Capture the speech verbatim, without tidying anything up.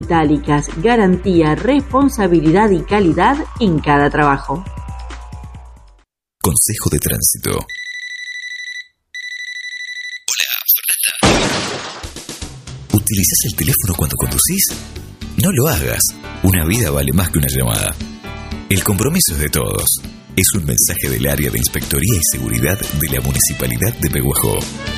Itálicas, garantía, responsabilidad y calidad en cada trabajo. Consejo de Tránsito. Hola, Fernanda. ¿Utilizás el teléfono cuando conducís? No lo hagas. Una vida vale más que una llamada. El compromiso es de todos. Es un mensaje del área de Inspectoría y Seguridad de la Municipalidad de Pehuajó.